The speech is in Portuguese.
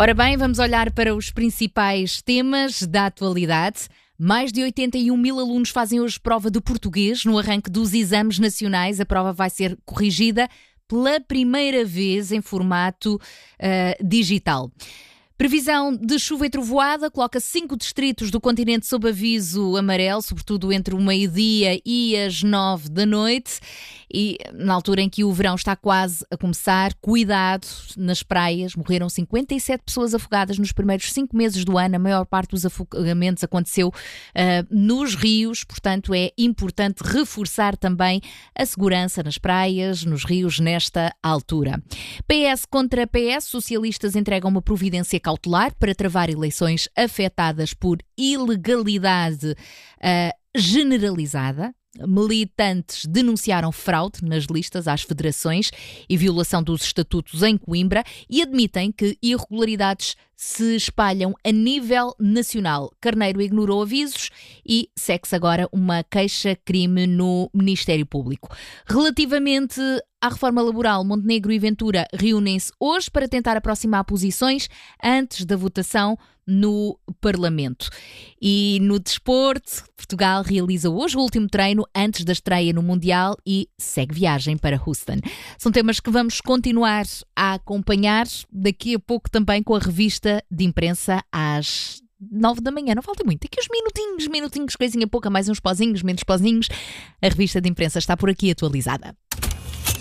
Ora bem, vamos olhar para os principais temas da atualidade. Mais de 81 mil alunos fazem hoje prova de português no arranque dos exames nacionais. A prova vai ser corrigida pela primeira vez em formato digital. Previsão de chuva e trovoada coloca 5 distritos do continente sob aviso amarelo, sobretudo entre o meio-dia e as 9 da noite. E na altura em que o verão está quase a começar, cuidado nas praias. Morreram 57 pessoas afogadas nos primeiros 5 meses do ano. A maior parte dos afogamentos aconteceu nos rios, portanto é importante reforçar também a segurança nas praias, nos rios, nesta altura. PS contra PS, socialistas entregam uma providência cautelar para travar eleições afetadas por ilegalidade generalizada. Militantes denunciaram fraude nas listas às federações e violação dos estatutos em Coimbra e admitem que irregularidades se espalham a nível nacional. Carneiro ignorou avisos e segue-se agora uma queixa-crime no Ministério Público. Relativamente à reforma laboral, Montenegro e Ventura reúnem-se hoje para tentar aproximar posições antes da votação no Parlamento. E no desporto, Portugal realiza hoje o último treino antes da estreia no Mundial e segue viagem para Houston. São temas que vamos continuar a acompanhar daqui a pouco também com a revista de imprensa às 9 da manhã. Não falta muito, aqui uns minutinhos, coisinha pouca, mais uns pozinhos, menos pozinhos. A revista de imprensa está por aqui atualizada.